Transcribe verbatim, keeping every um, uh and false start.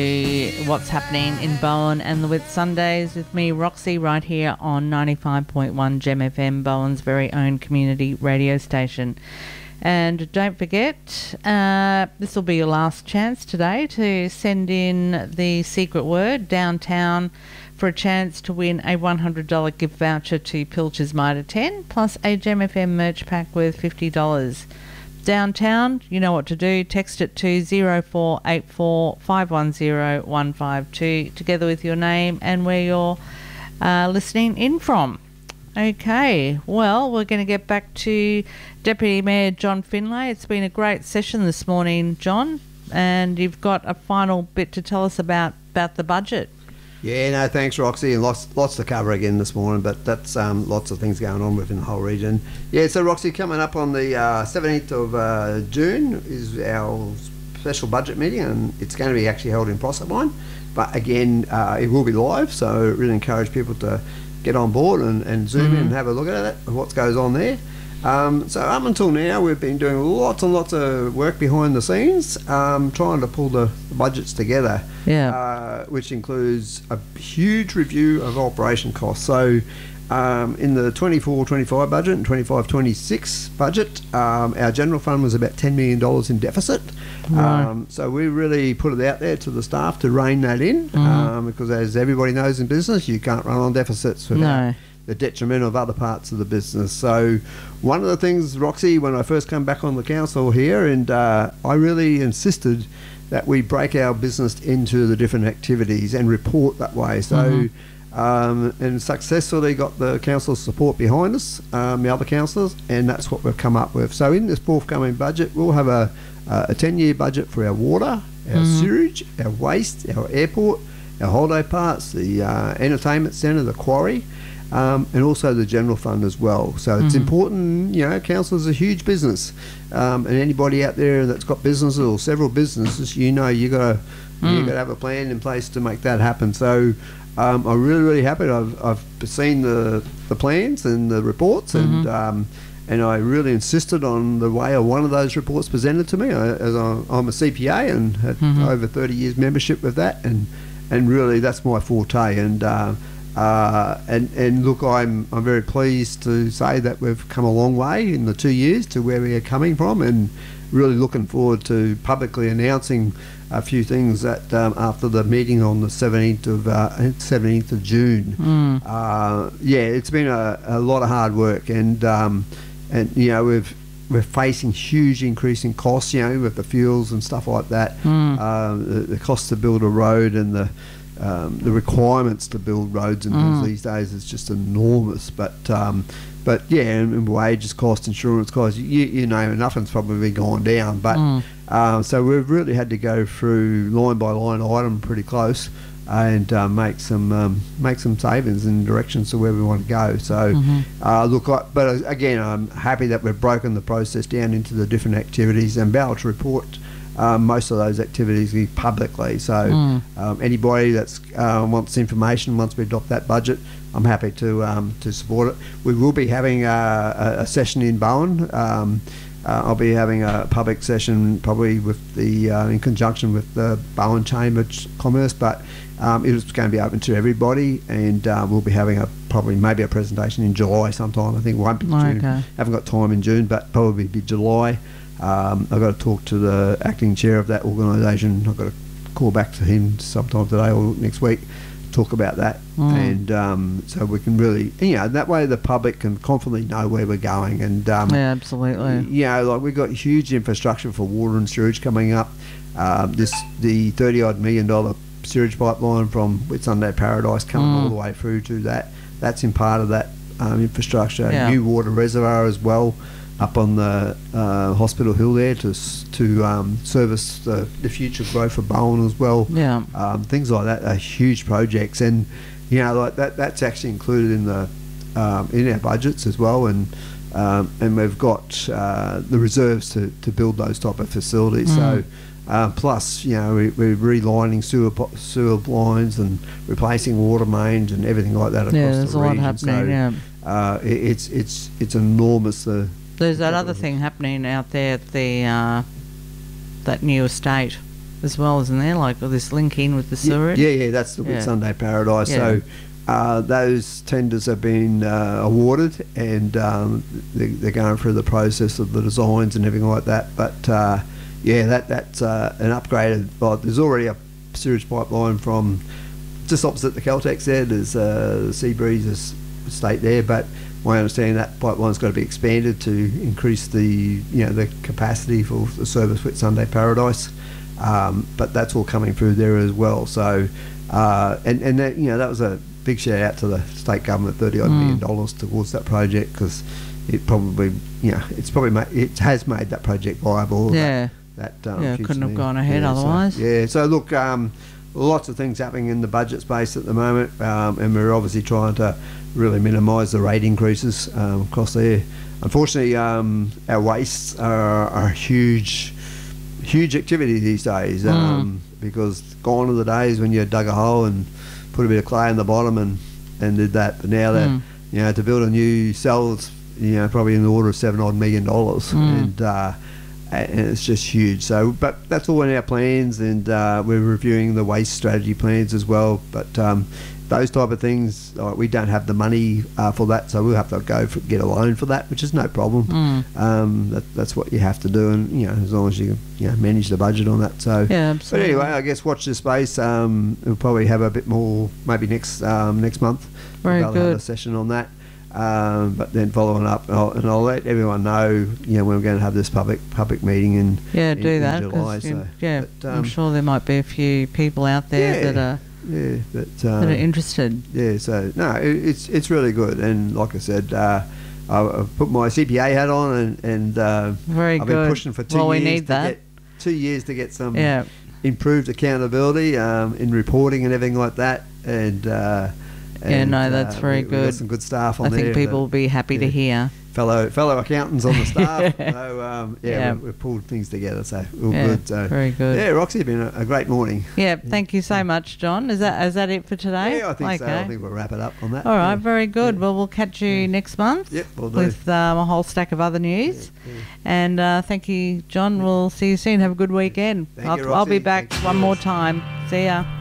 What's happening in Bowen and the Whitsundays with me, Roxy, right here on ninety-five point one Gem F M, Bowen's very own community radio station. And don't forget, uh, this will be your last chance today to send in the secret word downtown for a chance to win a one hundred dollars gift voucher to Pilcher's Mitre ten plus a Gem F M merch pack worth fifty dollars. Downtown, you know what to do. Text it to zero four eight four five one zero one five two together with your name and where you're uh, listening in from. Okay, well, we're going to get back to Deputy Mayor John Finlay. It's been a great session this morning, John, and you've got a final bit to tell us about, about the budget. Yeah, no, thanks, Roxy, and lots lots to cover again this morning, but that's um, lots of things going on within the whole region. Yeah, so Roxy, coming up on the uh, seventeenth of uh, June is our special budget meeting, and it's going to be actually held in Proserpine, but again, uh, it will be live, so really encourage people to get on board and, and zoom mm-hmm. in and have a look at it and what goes on there. Um, so up until now, we've been doing lots and lots of work behind the scenes, um, trying to pull the budgets together, yeah. uh, which includes a huge review of operation costs. So um, in the twenty-four twenty-five budget and twenty-five twenty-six budget, um, our general fund was about ten million dollars in deficit. Right. Um, so we really put it out there to the staff to rein that in, mm-hmm. um, because as everybody knows in business, you can't run on deficits without No. the detriment of other parts of the business. So one of the things, Roxy, when I first came back on the council here, and uh, I really insisted that we break our business into the different activities and report that way. So mm-hmm. um, and successfully got the council's support behind us, um, the other councillors, and that's what we've come up with. So in this forthcoming budget, we'll have a, a ten-year budget for our water, our mm-hmm. sewage, our waste, our airport, our holiday parks, the uh, entertainment centre, the quarry, Um, and also the general fund as well. So it's mm-hmm. important, you know, council is a huge business, um, and anybody out there that's got businesses or several businesses, you know, you got to mm. you got to have a plan in place to make that happen. So um, I'm really really happy. I've I've seen the the plans and the reports, mm-hmm. and um, and I really insisted on the way of one of those reports presented to me. I, as I, I'm a C P A and had mm-hmm. over thirty years membership with that, and and really that's my forte. And uh, Uh, and, and look, I'm I'm very pleased to say that we've come a long way in the two years to where we are coming from, and really looking forward to publicly announcing a few things that um, after the meeting on the seventeenth of uh, seventeenth of June. Mm. Uh, yeah, it's been a, a lot of hard work, and um, and you know we've we're facing huge increase in costs, you know, with the fuels and stuff like that. Mm. Uh, the, the cost to build a road and the Um, the requirements to build roads and things mm. these days is just enormous. But um, but yeah, and, and wages cost, insurance costs, you, you know, nothing's probably gone down. But mm. uh, so we've really had to go through line by line item pretty close, and uh, make some um, make some savings in directions to where we want to go. So mm-hmm. uh, look, I, but again, I'm happy that we've broken the process down into the different activities and be able to report Um, most of those activities publicly. So mm. um, anybody that's uh, wants information once we adopt that budget, I'm happy to um, to support it. We will be having a, a, a session in Bowen. Um, uh, I'll be having a public session probably with the uh, in conjunction with the Bowen Chamber of Commerce, but um, it's going to be open to everybody, and uh, we'll be having a probably maybe a presentation in July sometime. I think it won't be June. Okay. Haven't got time in June, but probably be July. Um, I've got to talk to the acting chair of that organisation. I've got to call back to him sometime today or next week, talk about that, mm. and um, so we can really, you know, that way the public can confidently know where we're going. And um, yeah, absolutely. You know, like we've got huge infrastructure for water and sewage coming up. Um, this the thirty odd million dollar sewage pipeline from Whitsunday Paradise coming mm. all the way through to that. That's in part of that um, infrastructure. Yeah. New water reservoir as well, up on the uh, Hospital Hill there to to um, service the, the future growth of Bowen as well. Yeah, um, things like that are huge projects, and you know, like that that's actually included in the um, in our budgets as well, and um, and we've got uh, the reserves to, to build those type of facilities. Mm. So. Uh, plus, you know, we, we're relining sewer po- sewer lines and replacing water mains and everything like that across yeah, there's the a lot region. happening. So, yeah, uh, it, it's it's it's enormous. Uh, there's that other thing happening out there at the uh, that new estate. as well, isn't there? Like this link in with the sewerage. Yeah, yeah, that's the Yeah. Whitsunday Paradise. Yeah. So uh, those tenders have been uh, awarded, and um, they, they're going through the process of the designs and everything like that. But uh, yeah, that that's uh, an upgraded. Well, there's already a sewage pipeline from just opposite the Caltex there. There's uh, the Seabreeze estate there, but my understanding that pipeline's got to be expanded to increase the you know the capacity for the service Whitsunday Paradise. Um, but that's all coming through there as well. So uh, and and that, you know that was a big shout out to the state government, thirty odd Mm. million dollars towards that project, because it probably you know it's probably ma- it has made that project viable. Yeah. That, that um, Yeah, future couldn't have need. gone ahead Yeah, so- otherwise. yeah. So look. Um, Lots of things happening in the budget space at the moment, um, and we're obviously trying to really minimise the rate increases um, across there. Unfortunately, um, our wastes are, are a huge, huge activity these days, um, Mm. because gone are the days when you dug a hole and put a bit of clay in the bottom and, and did that. But now that Mm. you know to build a new cell, it's you know probably in the order of seven odd million dollars, Mm. and. Uh, and it's just huge. So, but that's all in our plans, and uh, we're reviewing the waste strategy plans as well. But um, those type of things, uh, we don't have the money uh, for that, so we'll have to go for, get a loan for that, which is no problem. Mm. Um, that, that's what you have to do, and you know, as long as you you know, manage the budget on that. So, Yeah, but absolutely. anyway, I guess watch this space. Um, we'll probably have a bit more maybe next um, next month. Very We'll have good. a session on that. Um, but then following up, and I'll, and I'll let everyone know, you know, when we're going to have this public public meeting in Yeah, in, do in that. July. 'Cause you- So, yeah, but, I'm um, sure there might be a few people out there Yeah. that are yeah, but that are um, interested. yeah. So no, it, it's it's really good, and like I said, uh, I, I've put my C P A hat on, and and uh, Very I've good. been pushing for two Well, we years need to that. get two years to get some Yeah. improved accountability um, in reporting and everything like that, and. Uh, Yeah, and, no, that's uh, very we, We've got good. some good staff on I there. think people that- will be happy to yeah. hear. fellow fellow accountants on the staff. So um, yeah, Yeah. We've, we've pulled things together, so all Yeah, good. So very good. yeah, Roxy, it's been a, a great morning. Yeah, thank you so much, John. Is that is that it for today? Yeah, I think so. I Okay. think we'll wrap it up on that. All right, Yeah. very good. Yeah. Well, we'll catch you next month Yep, we'll do. with um, a whole stack of other news. Yeah, yeah. And uh, thank you, John. We'll see you soon. Have a good weekend. Thank I'll, you, I'll be Roxy. back Thank you. one more time. See ya.